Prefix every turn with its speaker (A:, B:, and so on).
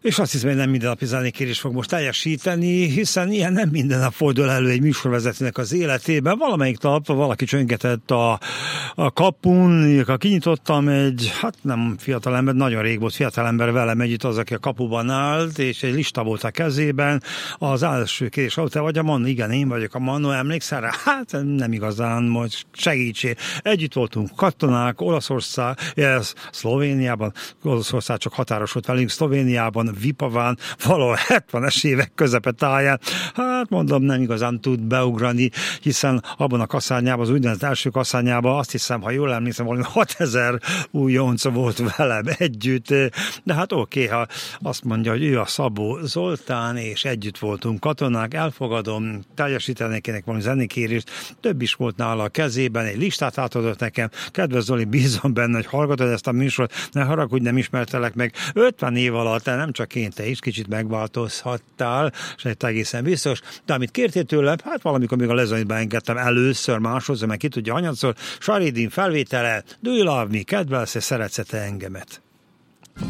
A: És azt hiszem, hogy nem minden napi zenékérés fog most teljesíteni, hiszen ilyen nem minden nap fordul elő egy műsorvezetőnek az életében. Valamelyik nap valaki csöngetett a kapun, kinyitottam egy, hát nem fiatalember, nagyon rég volt fiatalember velem együtt az, aki a kapuban állt, és egy lista volt a kezében. Az első kérdés, te vagy a Manno? Igen, én vagyok a Manno, emlékszel rá? Hát nem igazán, most segítsél. Együtt voltunk katonák, Olaszország, Szlovéniában, Olaszország csak határos volt velünk, Szlovéniában, Vipaván, valahol 70-es évek közepetáján. Hát mondom, nem igazán tud beugrani, hiszen abban a kaszárnyában, az úgynevezett első kaszárnyában azt hiszem, ha jól emlékszem, valami 6000 újonc volt velem együtt. De hát oké, ha azt mondja, hogy ő a Szabó Zoltán, és együtt voltunk katonák, elfogadom, teljesítenék ennek valami zenékérést, több is volt nála a kezében, egy listát átadott nekem. Kedves Zoli, bízom benne, hogy hallgatod ezt a műsort, ne haragudj, nem ismertelek meg. 50 év alatt nem csak én, te is kicsit megváltozhattál, és egy egészen biztos, de amit kértél tőlem, hát valamikor még a lezonitban engedtem először, másodszor, meg ki tudja, hanyatszor, Saridin felvétele, Do you love me, kedvelsz, szeretsz te engemet?